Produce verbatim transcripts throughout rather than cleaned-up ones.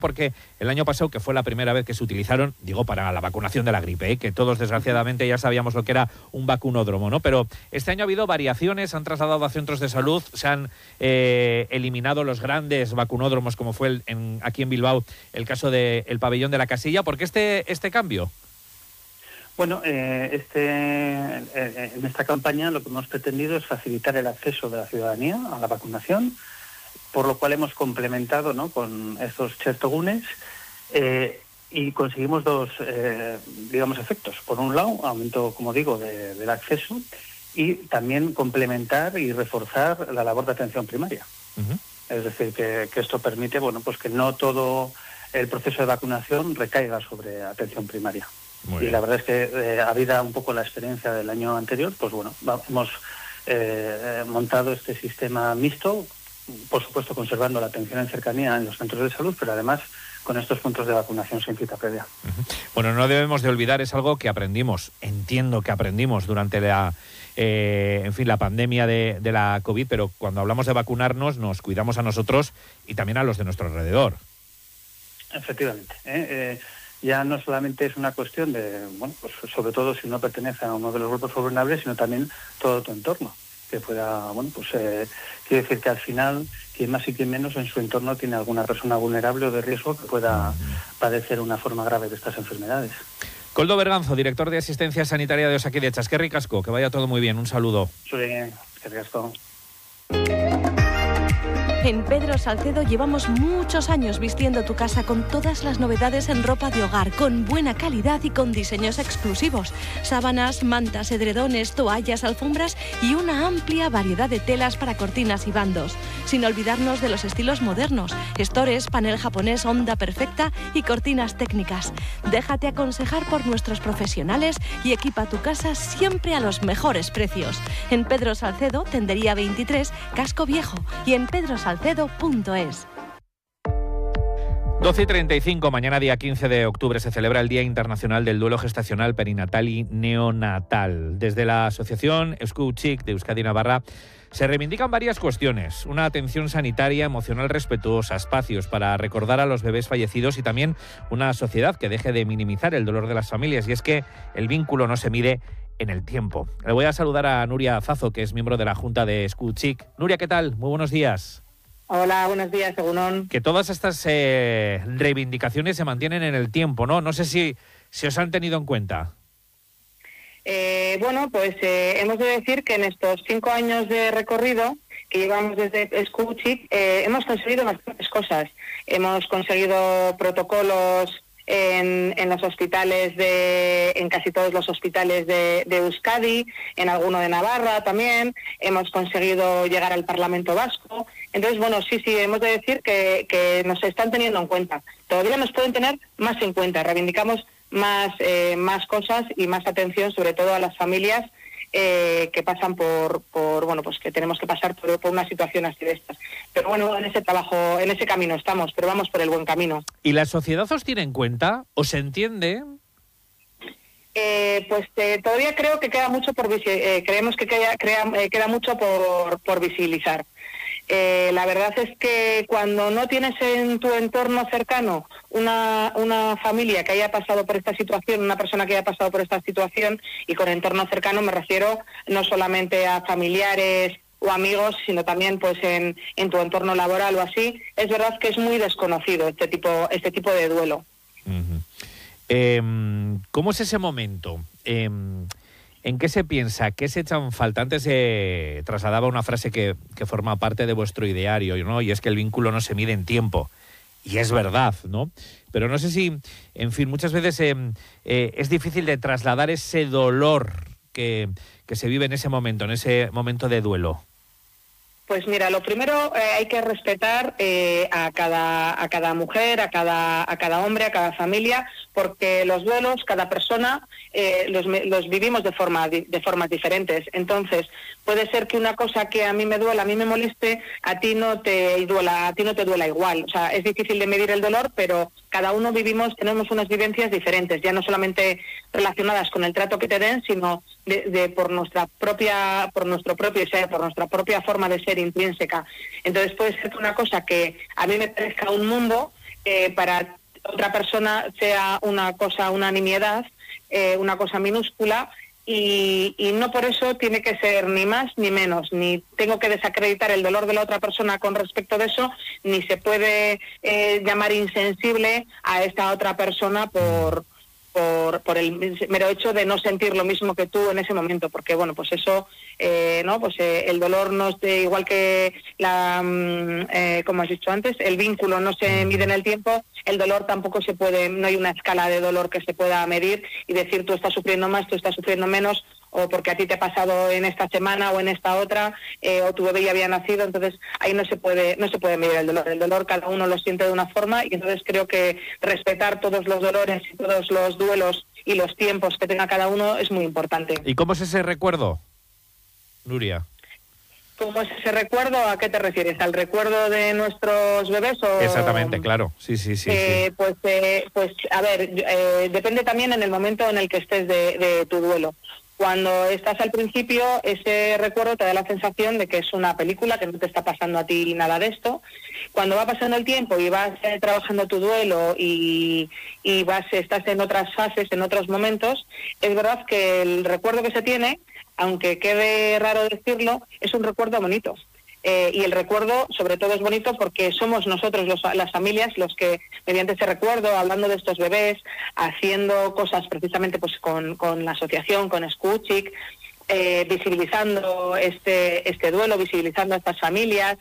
porque el año pasado, que fue la primera vez que se utilizaron, digo, para la vacunación de la gripe, ¿eh? Que todos desgraciadamente ya sabíamos lo que era un vacunódromo, ¿no? Pero este año ha habido variaciones, han trasladado a centros de salud, se han eh, eliminado los grandes vacunódromos, como fue el, en, aquí en Bilbao el caso del pabellón de la Casilla. ¿Por qué este, este cambio? Bueno, eh, este, eh, en esta campaña lo que hemos pretendido es facilitar el acceso de la ciudadanía a la vacunación, por lo cual hemos complementado, ¿no?, con estos chertogunes eh, y conseguimos dos, eh, digamos, efectos. Por un lado, aumento, como digo, de, del acceso y también complementar y reforzar la labor de atención primaria. Uh-huh. Es decir, que, que esto permite, bueno, pues que no todo el proceso de vacunación recaiga sobre atención primaria. Y la verdad es que, eh, habida un poco la experiencia del año anterior, pues bueno, va, hemos eh, montado este sistema mixto, por supuesto conservando la atención en cercanía en los centros de salud, pero además con estos puntos de vacunación sin cita previa. Uh-huh. Bueno, no debemos de olvidar, es algo que aprendimos, entiendo que aprendimos durante la, eh, en fin, la pandemia de, de la COVID, pero cuando hablamos de vacunarnos nos cuidamos a nosotros y también a los de nuestro alrededor. Efectivamente, ¿eh? Eh, ya no solamente es una cuestión de, bueno, pues sobre todo si no pertenece a uno de los grupos vulnerables, sino también todo tu entorno, que pueda, bueno, pues eh, quiere decir que al final, quien más y quien menos en su entorno tiene alguna persona vulnerable o de riesgo que pueda padecer una forma grave de estas enfermedades. Koldo Berganzo, director de Asistencia Sanitaria de Osakidetza. Qué ricasco, que vaya todo muy bien, un saludo. Sí, qué ricasco. En Pedro Salcedo llevamos muchos años vistiendo tu casa con todas las novedades en ropa de hogar, con buena calidad y con diseños exclusivos. Sábanas, mantas, edredones, toallas, alfombras y una amplia variedad de telas para cortinas y bandos. Sin olvidarnos de los estilos modernos, estores, panel japonés, onda perfecta y cortinas técnicas. Déjate aconsejar por nuestros profesionales y equipa tu casa siempre a los mejores precios. En Pedro Salcedo, Tendería veintitrés, Casco Viejo, y en Pedro Salcedo Salcedo punto es. doce y treinta y cinco, mañana día quince de octubre se celebra el Día Internacional del Duelo Gestacional, Perinatal y Neonatal. Desde la Asociación Eskutik de Euskadi Navarra se reivindican varias cuestiones: una atención sanitaria, emocional respetuosa, espacios para recordar a los bebés fallecidos y también una sociedad que deje de minimizar el dolor de las familias. Y es que el vínculo no se mide en el tiempo. Le voy a saludar a Nuria Zazo, que es miembro de la Junta de Eskutik. Nuria, ¿qué tal? Muy buenos días. Hola, buenos días, Egunon. Que todas estas eh, reivindicaciones se mantienen en el tiempo, ¿no? No sé si, si os han tenido en cuenta. Eh, bueno, pues eh, hemos de decir que en estos cinco años de recorrido que llevamos desde Eskutik, eh, hemos conseguido bastantes cosas. Hemos conseguido protocolos en, en los hospitales, de, en casi todos los hospitales de, de Euskadi, en alguno de Navarra también. Hemos conseguido llegar al Parlamento Vasco. Entonces, bueno, sí, sí, hemos de decir que, que nos están teniendo en cuenta. Todavía nos pueden tener más en cuenta. Reivindicamos más, eh, más cosas y más atención, sobre todo a las familias eh, que pasan por, por, bueno, pues que tenemos que pasar por, por una situación así de estas. Pero bueno, en ese trabajo, en ese camino estamos, pero vamos por el buen camino. ¿Y la sociedad os tiene en cuenta? ¿Os entiende? Eh, pues eh, todavía creo que queda mucho por visi- eh, creemos que queda, crea, eh, queda mucho por, por visibilizar. Eh, la verdad es que cuando no tienes en tu entorno cercano una, una familia que haya pasado por esta situación, una persona que haya pasado por esta situación, y con entorno cercano me refiero no solamente a familiares o amigos, sino también pues en, en tu entorno laboral o así, es verdad que es muy desconocido este tipo, este tipo de duelo. Uh-huh. Eh, ¿Cómo es ese momento? Eh, ¿En qué se piensa? ¿Qué se echa en falta? Antes se trasladaba una frase que, que forma parte de vuestro ideario, ¿no? Y es que el vínculo no se mide en tiempo. Y es verdad, ¿no? Pero no sé si, en fin, muchas veces eh, eh, es difícil de trasladar ese dolor que, que se vive en ese momento, en ese momento de duelo. Pues mira, lo primero eh, hay que respetar eh, a cada a cada mujer, a cada a cada hombre, a cada familia, porque los duelos, cada persona eh, los, los vivimos de forma de formas diferentes. Entonces, puede ser que una cosa que a mí me duela, a mí me moleste, a ti no te duela, a ti no te duela igual. O sea, es difícil de medir el dolor, pero cada uno vivimos, tenemos unas vivencias diferentes, ya no solamente relacionadas con el trato que te den, sino de, de por nuestra propia, por nuestro propio ser, por nuestra propia forma de ser intrínseca. Entonces puede ser que una cosa que a mí me parezca un mundo, eh, para otra persona sea una cosa, una nimiedad, eh, una cosa minúscula, y, y no por eso tiene que ser ni más ni menos, ni tengo que desacreditar el dolor de la otra persona con respecto de eso, ni se puede eh, llamar insensible a esta otra persona por... Por, por el mero hecho de no sentir lo mismo que tú en ese momento, porque bueno, pues eso, eh, no, pues eh, el dolor no es de, igual que la, eh, como has dicho antes, el vínculo no se mide en el tiempo, el dolor tampoco se puede, no hay una escala de dolor que se pueda medir y decir tú estás sufriendo más, tú estás sufriendo menos, o porque a ti te ha pasado en esta semana o en esta otra, eh, o tu bebé ya había nacido, entonces ahí no se puede no se puede medir el dolor. El dolor cada uno lo siente de una forma, y entonces creo que respetar todos los dolores y todos los duelos y los tiempos que tenga cada uno es muy importante. ¿Y cómo es ese recuerdo, Nuria? ¿Cómo es ese recuerdo? ¿A qué te refieres? ¿Al recuerdo de nuestros bebés? O... Exactamente, claro. Sí, sí, sí. Eh, sí. Pues, eh, pues a ver, eh, depende también en el momento en el que estés de, de tu duelo. Cuando estás al principio, ese recuerdo te da la sensación de que es una película, que no te está pasando a ti nada de esto. Cuando va pasando el tiempo y vas eh, trabajando tu duelo y, y vas estás en otras fases, en otros momentos, es verdad que el recuerdo que se tiene, aunque quede raro decirlo, es un recuerdo bonito. Eh, y el recuerdo, sobre todo, es bonito porque somos nosotros, los, las familias, los que, mediante ese recuerdo, hablando de estos bebés, haciendo cosas precisamente pues con, con la asociación, con Escuchic, eh, visibilizando este, este duelo, visibilizando a estas familias,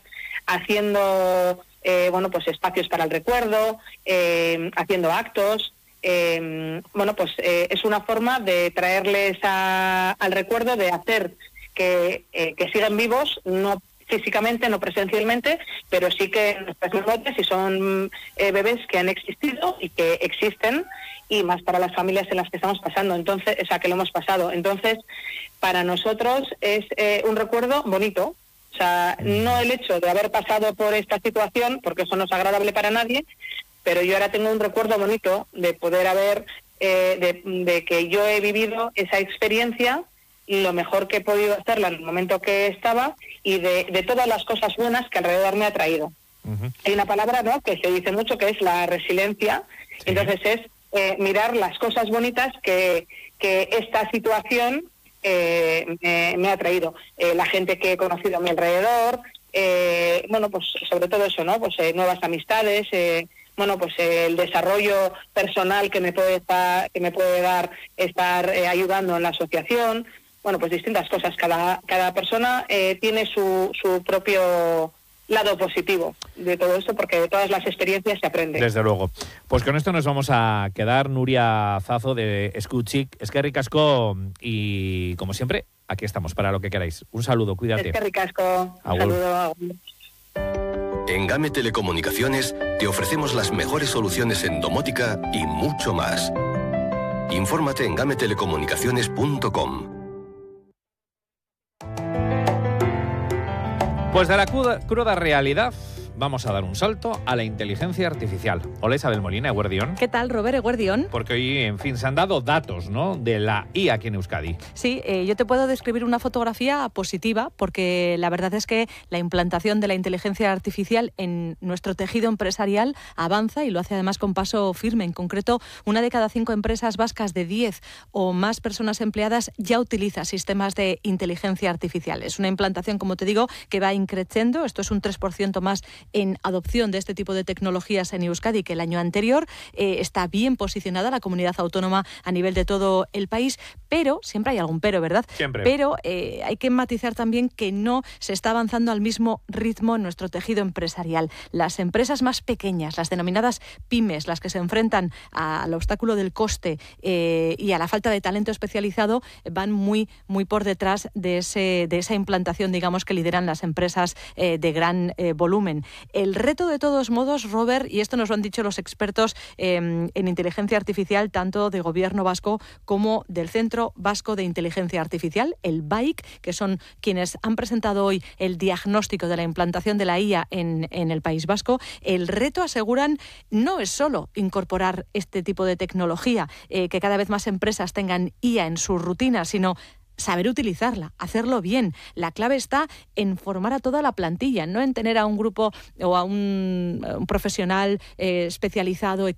haciendo eh, bueno, pues espacios para el recuerdo, eh, haciendo actos. Eh, bueno, pues eh, es una forma de traerles a, al recuerdo, de hacer que, eh, que sigan vivos, no físicamente, no presencialmente, pero sí que en nuestras memorias, y son eh, bebés que han existido y que existen, y más para las familias en las que estamos pasando, entonces, o sea, que lo hemos pasado. Entonces, para nosotros es eh, un recuerdo bonito. O sea, no el hecho de haber pasado por esta situación, porque eso no es agradable para nadie, pero yo ahora tengo un recuerdo bonito de poder haber, eh, de, de que yo he vivido esa experiencia lo mejor que he podido hacerla en el momento que estaba, y de, de todas las cosas buenas que alrededor me ha traído. Uh-huh. Hay una palabra, ¿no?, que se dice mucho, que es la resiliencia. Sí. Entonces es eh, mirar las cosas bonitas que, que esta situación eh, me, me ha traído. Eh, la gente que he conocido a mi alrededor, eh, bueno, pues sobre todo eso, ¿no? Pues eh, nuevas amistades, eh, bueno, pues eh, el desarrollo personal que me puede estar, que me puede dar estar eh, ayudando en la asociación. Bueno, pues distintas cosas. Cada, cada persona eh, tiene su, su propio lado positivo de todo esto, porque de todas las experiencias se aprende. Desde luego. Pues con esto nos vamos a quedar. Nuria Zazo, de Escuchic. Es que ricasco, y como siempre, aquí estamos para lo que queráis. Un saludo, cuídate. Es que ricasco. Un saludo. En Game Telecomunicaciones te ofrecemos las mejores soluciones en domótica y mucho más. Infórmate en game telecomunicaciones punto com. Pues de la cruda, cruda realidad vamos a dar un salto a la inteligencia artificial. Hola, Isabel Molina, Eguerdión. ¿Qué tal, Robert Eguerdión? Porque hoy, en fin, se han dado datos, ¿no?, de la I A aquí en Euskadi. Sí, eh, yo te puedo describir una fotografía positiva, porque la verdad es que la implantación de la inteligencia artificial en nuestro tejido empresarial avanza, y lo hace además con paso firme. En concreto, una de cada cinco empresas vascas de diez o más personas empleadas ya utiliza sistemas de inteligencia artificial. Es una implantación, como te digo, que va increciendo. Esto es un tres por ciento más en adopción de este tipo de tecnologías en Euskadi que el año anterior. Eh, está bien posicionada la comunidad autónoma a nivel de todo el país, pero siempre hay algún pero, ¿verdad? Siempre. Pero eh, hay que matizar también que no se está avanzando al mismo ritmo en nuestro tejido empresarial. Las empresas más pequeñas, las denominadas pymes, las que se enfrentan a, al obstáculo del coste eh, y a la falta de talento especializado, van muy, muy por detrás de, ese, de esa implantación, digamos, que lideran las empresas eh, de gran eh, volumen. El reto, de todos modos, Robert, y esto nos lo han dicho los expertos eh, en inteligencia artificial, tanto de Gobierno vasco como del Centro Vasco de Inteligencia Artificial, el B A I C, que son quienes han presentado hoy el diagnóstico de la implantación de la I A en, en el País Vasco. El reto, aseguran, no es solo incorporar este tipo de tecnología, eh, que cada vez más empresas tengan I A en sus rutinas, sino saber utilizarla, hacerlo bien. La clave está en formar a toda la plantilla, no en tener a un grupo o a un, un profesional eh, especializado,